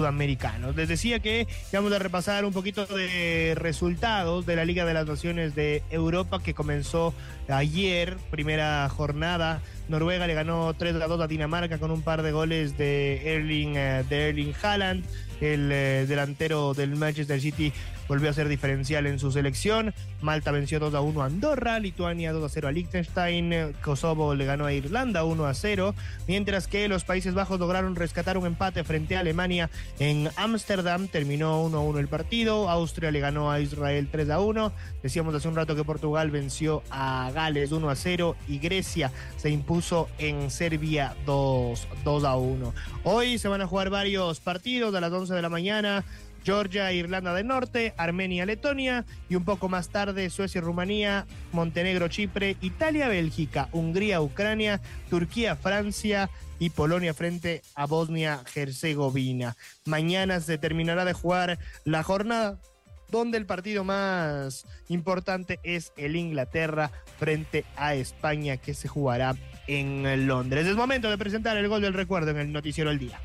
sudamericanos. Les decía que vamos a repasar un poquito de resultados de la Liga de las Naciones de Europa que comenzó ayer, primera jornada. Noruega le ganó 3-2 a Dinamarca con un par de goles de Erling Haaland. El delantero del Manchester City volvió a ser diferencial en su selección. Malta venció 2-1 a Andorra, Lituania 2-0 a Liechtenstein, Kosovo le ganó a Irlanda 1-0, mientras que los Países Bajos lograron rescatar un empate frente a Alemania en Ámsterdam. Terminó 1-1 el partido. Austria le ganó a Israel 3-1. Decíamos hace un rato que Portugal venció a Gales 1-0 y Grecia se impuso en Serbia 2-1. Hoy se van a jugar varios partidos a las 11 de la mañana. Georgia, Irlanda del Norte, Armenia, Letonia, y un poco más tarde Suecia, Rumanía, Montenegro, Chipre, Italia, Bélgica, Hungría, Ucrania, Turquía, Francia y Polonia frente a Bosnia, Herzegovina. Mañana se terminará de jugar la jornada, donde el partido más importante es el Inglaterra frente a España, que se jugará en Londres. Es momento de presentar el gol del recuerdo en el Noticiero del Día.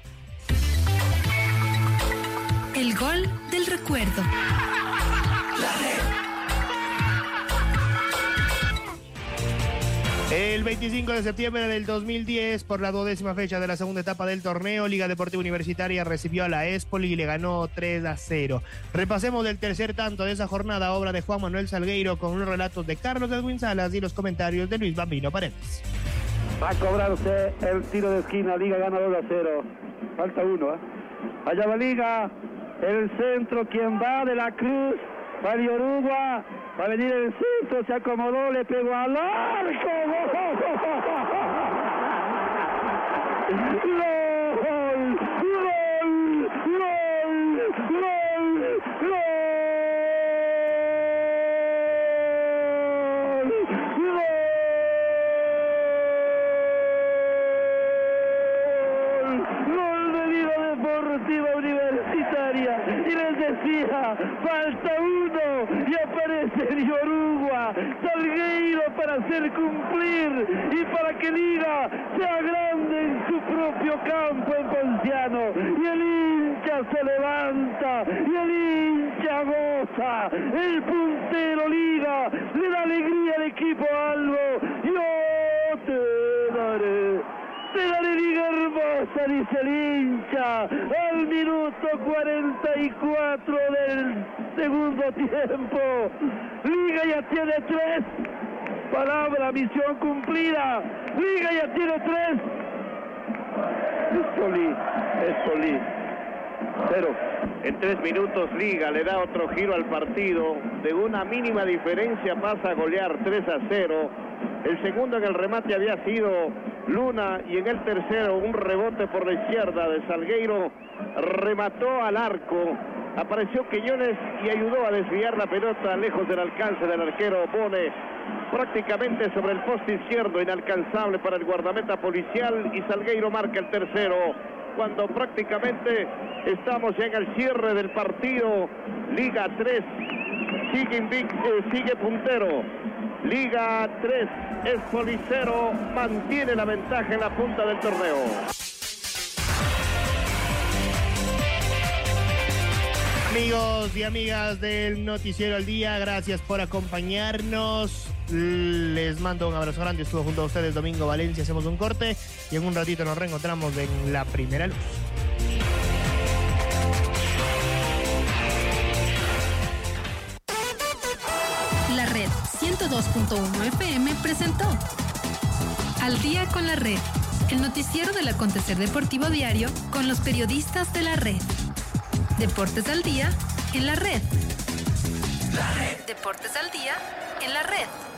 El gol del recuerdo. El 25 de septiembre del 2010, por la 12ª fecha de la segunda etapa del torneo, Liga Deportiva Universitaria recibió a la Espoli y le ganó 3-0. Repasemos el tercer tanto de esa jornada, obra de Juan Manuel Salgueiro, con los relatos de Carlos Edwin Salas y los comentarios de Luis Bambino Paredes. Va a cobrar usted el tiro de esquina, Liga gana 2-0. Falta uno, Allá va Liga. El centro, quien va de la Cruz, va de Uruguay, va a venir el centro, se acomodó, le pegó al arco. Y les decía, falta uno, y aparece el Uruguay, Salgueiro para hacer cumplir y para que Liga sea grande en su propio campo en Ponciano. Y el hincha se levanta, y el hincha goza, el puntero Liga le da alegría al equipo Albo. Yo te daré Liga hermosa, dice el hincha, al minuto 44 del segundo tiempo. Liga ya tiene 3. Palabra, misión cumplida. Liga ya tiene 3. Es Solí. 0. En 3 minutos Liga le da otro giro al partido. De una mínima diferencia pasa a golear 3-0. El segundo en el remate había sido Luna y en el tercero un rebote por la izquierda de Salgueiro remató al arco. Apareció Quiñones y ayudó a desviar la pelota lejos del alcance del arquero Bone, prácticamente sobre el poste izquierdo, inalcanzable para el guardameta policial, y Salgueiro marca el tercero. Cuando prácticamente estamos ya en el cierre del partido, Liga 3, sigue puntero. Liga 3, Espoli 0, mantiene la ventaja en la punta del torneo. Amigos y amigas del Noticiero al Día, gracias por acompañarnos. Les mando un abrazo grande. Estuvo junto a ustedes Domingo Valencia. Hacemos un corte y en un ratito nos reencontramos en La Primera Luz. La Red 102.1 FM presentó Al Día con la Red, el noticiero del acontecer deportivo diario con los periodistas de la Red. Deportes al Día en la Red. Deportes al Día en la Red.